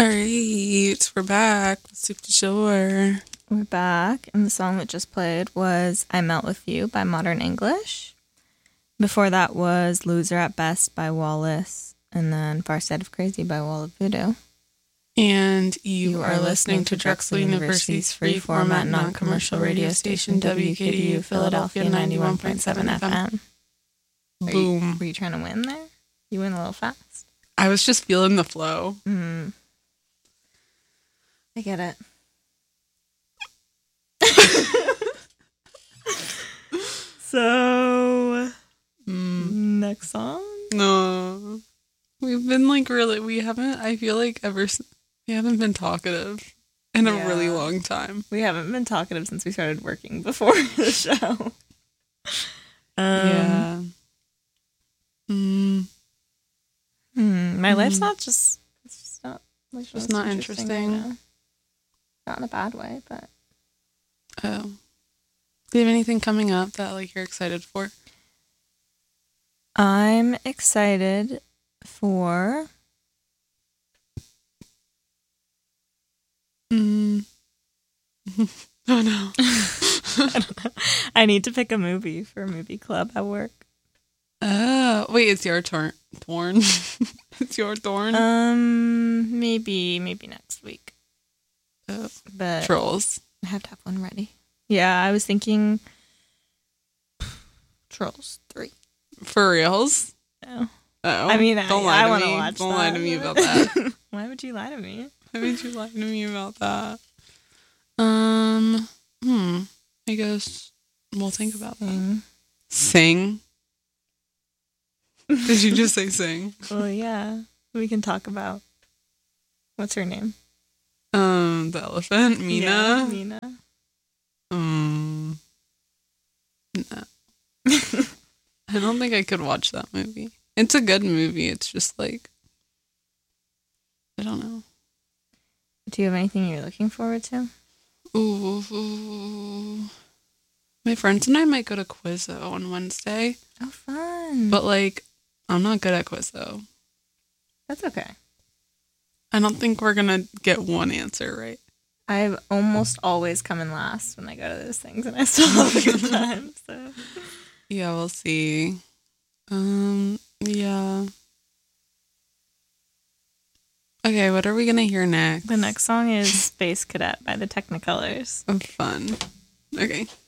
All right, we're back. Soup to shore. We're back, and the song that just played was I Melt With You by Modern English. Before that was Loser at Best by Wallace, and then Far Side of Crazy by Wall of Voodoo. And you are listening to Drexel University's free format non-commercial radio station, WKDU Philadelphia 91.7 FM. Boom. Were you trying to win there? You went a little fast. I was just feeling the flow. I get it. So, next song? No. We've been I feel like we haven't been talkative in a really long time. We haven't been talkative since we started working before the show. Yeah. My life's it's just not interesting. Right now. Not in a bad way, but. Oh. Do you have anything coming up that you're excited for? I'm excited for. Oh no. I don't know. I need to pick a movie for a movie club at work. Oh, wait, it's your turn. Torn. It's your thorn. Maybe next week. Oh. But Trolls. I have to have one ready. Yeah, I was thinking Trolls 3. For reals? Oh. Oh. I mean, don't lie I to want to me. watch Don't that. lie to me about that. Why would you lie to me? Why would you lie to me about that? I guess we'll think about that. Sing? Did you just say sing? Well, yeah. We can talk about what's her name? The elephant? Mina? Yeah, Mina. No. I don't think I could watch that movie. It's a good movie. It's just I don't know. Do you have anything you're looking forward to? Ooh. My friends and I might go to Quizzo on Wednesday. Oh, fun. But I'm not good at Quizzo. That's okay. I don't think we're gonna get one answer right. I've almost always come in last when I go to those things, and I still have a good time. So yeah, we'll see. Yeah. Okay, what are we gonna hear next? the next song is Space Cadet by the Technicolors. Oh, fun. Okay.